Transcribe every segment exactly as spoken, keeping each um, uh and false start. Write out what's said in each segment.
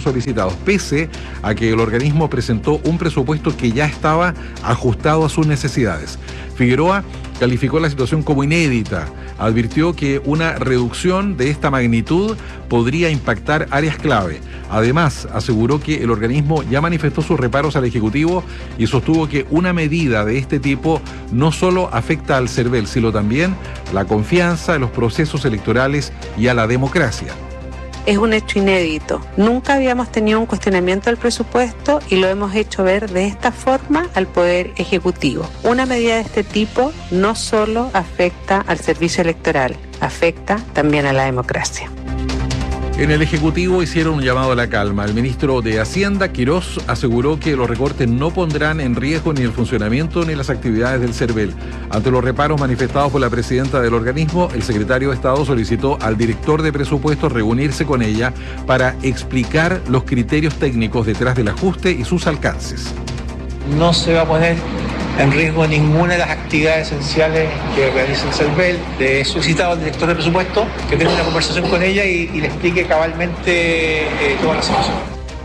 recursos solicitados, pese a que el organismo presentó un presupuesto que ya estaba ajustado a sus necesidades. Figueroa calificó la situación como inédita, advirtió que una reducción de esta magnitud podría impactar áreas clave. Además, aseguró que el organismo ya manifestó sus reparos al Ejecutivo y sostuvo que una medida de este tipo no solo afecta al CERVEL, sino también la confianza en los procesos electorales y a la democracia. Es un hecho inédito. Nunca habíamos tenido un cuestionamiento del presupuesto y lo hemos hecho ver de esta forma al Poder Ejecutivo. Una medida de este tipo no solo afecta al servicio electoral, afecta también a la democracia. En el Ejecutivo hicieron un llamado a la calma. El ministro de Hacienda, Quirós, aseguró que los recortes no pondrán en riesgo ni el funcionamiento ni las actividades del CERVEL. Ante los reparos manifestados por la presidenta del organismo, el secretario de Estado solicitó al director de presupuestos reunirse con ella para explicar los criterios técnicos detrás del ajuste y sus alcances. No se va a poner en riesgo ninguna de las actividades esenciales que realiza el CERVEL. Le he solicitado al director de presupuesto que tenga una conversación con ella y, y le explique cabalmente eh, toda la situación.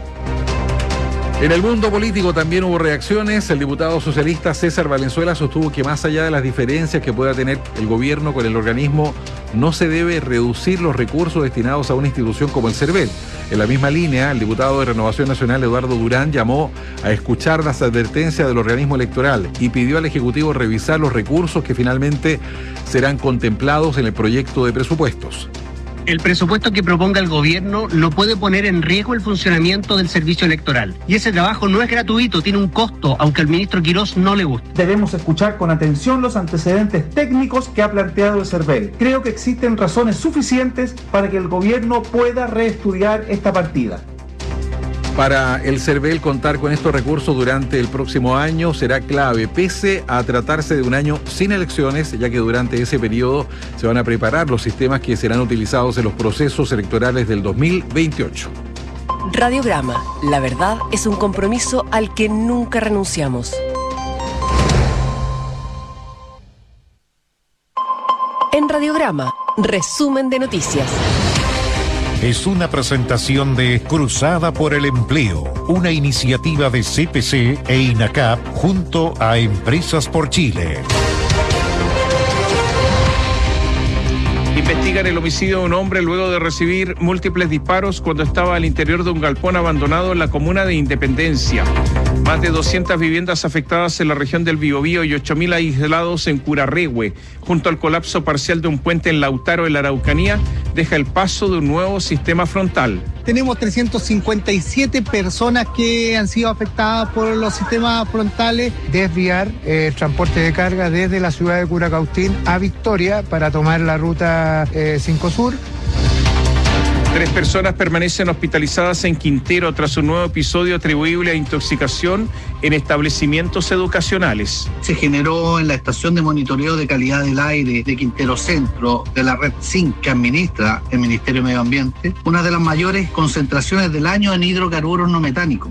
En el mundo político también hubo reacciones. El diputado socialista César Valenzuela sostuvo que más allá de las diferencias que pueda tener el gobierno con el organismo, no se debe reducir los recursos destinados a una institución como el CERVEL. En la misma línea, el diputado de Renovación Nacional, Eduardo Durán, llamó a escuchar las advertencias del organismo electoral y pidió al Ejecutivo revisar los recursos que finalmente serán contemplados en el proyecto de presupuestos. El presupuesto que proponga el gobierno no puede poner en riesgo el funcionamiento del servicio electoral. Y ese trabajo no es gratuito, tiene un costo, aunque al ministro Quirós no le guste. Debemos escuchar con atención los antecedentes técnicos que ha planteado el CERVEL. Creo que existen razones suficientes para que el gobierno pueda reestudiar esta partida. Para el CERVEL, contar con estos recursos durante el próximo año será clave, pese a tratarse de un año sin elecciones, ya que durante ese periodo se van a preparar los sistemas que serán utilizados en los procesos electorales del dos mil veintiocho. Radiograma, la verdad es un compromiso al que nunca renunciamos. En Radiograma, resumen de noticias. Es una presentación de Cruzada por el Empleo, una iniciativa de C P C e INACAP junto a Empresas por Chile. Investigan el homicidio de un hombre luego de recibir múltiples disparos cuando estaba al interior de un galpón abandonado en la comuna de Independencia. Más de doscientas viviendas afectadas en la región del Biobío y ocho mil aislados en Curarrehue. Junto al colapso parcial de un puente en Lautaro, en la Araucanía, deja el paso de un nuevo sistema frontal. Tenemos trescientas cincuenta y siete personas que han sido afectadas por los sistemas frontales. Desviar el eh, transporte de carga desde la ciudad de Curacautín a Victoria para tomar la ruta eh, cinco Sur. Tres personas permanecen hospitalizadas en Quintero tras un nuevo episodio atribuible a intoxicación en establecimientos educacionales. Se generó en la estación de monitoreo de calidad del aire de Quintero Centro, de la red C I N que administra el Ministerio de Medio Ambiente, una de las mayores concentraciones del año en hidrocarburos no metánicos.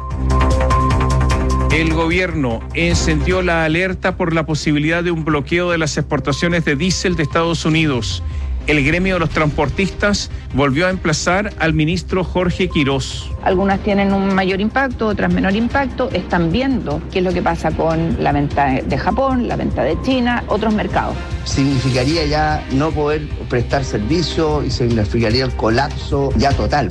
El gobierno encendió la alerta por la posibilidad de un bloqueo de las exportaciones de diésel de Estados Unidos. El gremio de los transportistas volvió a emplazar al ministro Jorge Quirós. Algunas tienen un mayor impacto, otras menor impacto. Están viendo qué es lo que pasa con la venta de Japón, la venta de China, otros mercados. Significaría ya no poder prestar servicio y significaría el colapso ya total.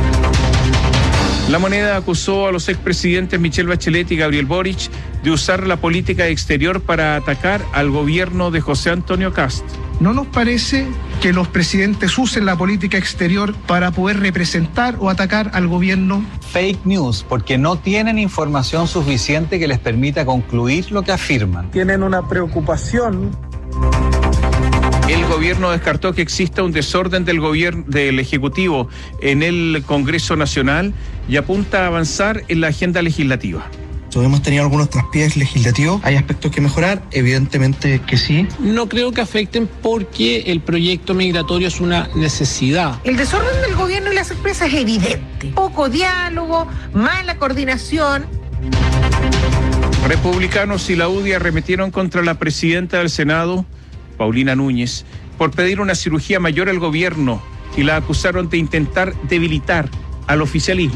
La Moneda acusó a los expresidentes Michelle Bachelet y Gabriel Boric de usar la política exterior para atacar al gobierno de José Antonio Kast. ¿No nos parece que los presidentes usen la política exterior para poder representar o atacar al gobierno? Fake news, porque no tienen información suficiente que les permita concluir lo que afirman. Tienen una preocupación. El gobierno descartó que exista un desorden del gobierno del Ejecutivo en el Congreso Nacional y apunta a avanzar en la agenda legislativa. Hemos tenido algunos traspiés legislativos, hay aspectos que mejorar, evidentemente que sí. No creo que afecten porque el proyecto migratorio es una necesidad. El desorden del gobierno y las empresas es evidente. Poco diálogo, mala coordinación. Republicanos y la U D I arremetieron contra la presidenta del Senado, Paulina Núñez, por pedir una cirugía mayor al gobierno y la acusaron de intentar debilitar al oficialismo.